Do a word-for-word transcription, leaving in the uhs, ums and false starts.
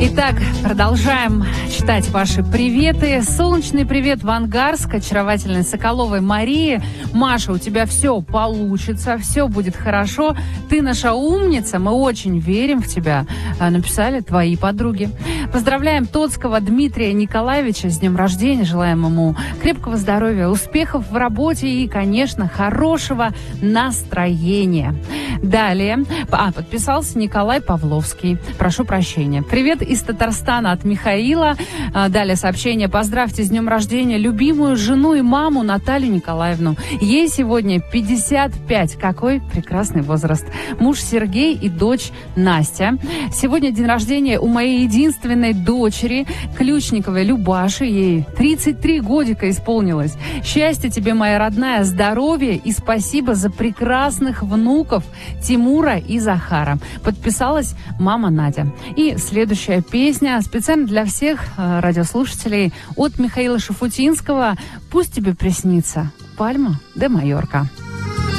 Итак, продолжаем читать ваши приветы. Солнечный привет в Ангарск, очаровательной Соколовой Марии. Маша, у тебя все получится, все будет хорошо. Ты наша умница, мы очень верим в тебя. Написали твои подруги. Поздравляем Тоцкого Дмитрия Николаевича с днем рождения. Желаем ему крепкого здоровья, успехов в работе и, конечно, хорошего настроения. Далее. А, подписался Николай Павловский. Прошу прощения. Привет из Татарстана от Михаила. Далее сообщение. Поздравьте с днем рождения любимую жену и маму Наталью Николаевну. Ей сегодня пятьдесят пять. Какой прекрасный возраст. Муж Сергей и дочь Настя. Сегодня день рождения у моей единственной дочери Ключниковой Любаши. Ей тридцать три годика исполнилось. Счастья тебе, моя родная, здоровья и спасибо за прекрасных внуков Тимура и Захара. Подписалась мама Надя. И следующая песня специально для всех э, радиослушателей от Михаила Шафутинского. Пусть тебе приснится Пальма де Майорка.